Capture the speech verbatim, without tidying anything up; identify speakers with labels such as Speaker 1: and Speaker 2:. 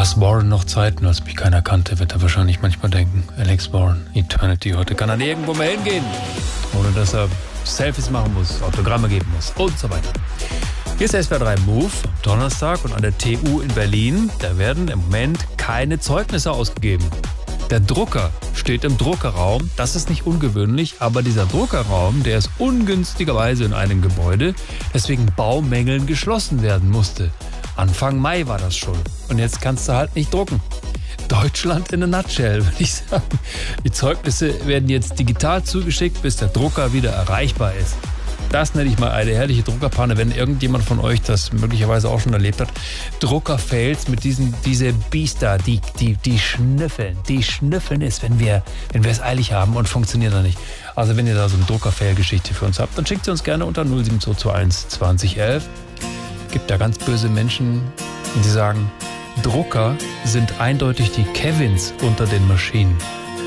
Speaker 1: Lars Warren noch Zeiten, als mich keiner kannte, wird er wahrscheinlich manchmal denken. Alex Warren, Eternity. Heute kann er nirgendwo mehr hingehen, ohne dass er Selfies machen muss, Autogramme geben muss und so weiter. Hier ist S W R drei Move am Donnerstag und an der T U in Berlin. Da werden im Moment keine Zeugnisse ausgegeben. Der Drucker steht im Druckerraum. Das ist nicht ungewöhnlich, aber dieser Druckerraum, der ist ungünstigerweise in einem Gebäude, deswegen Baumängeln geschlossen werden musste. Anfang Mai war das schon. Und jetzt kannst du halt nicht drucken. Deutschland in a nutshell, würde ich sagen. Die Zeugnisse werden jetzt digital zugeschickt, bis der Drucker wieder erreichbar ist. Das nenne ich mal eine herrliche Druckerpanne, wenn irgendjemand von euch das möglicherweise auch schon erlebt hat. Druckerfails mit diesen, diese Biester, die, die, die schnüffeln. Die schnüffeln es, wenn wir, wenn wir es eilig haben und funktioniert dann nicht. Also wenn ihr da so eine Druckerfail-Geschichte für uns habt, dann schickt sie uns gerne unter null sieben zwei zwei eins zwanzig elf. Gibt da ganz böse Menschen, die sagen, Drucker sind eindeutig die Kevins unter den Maschinen.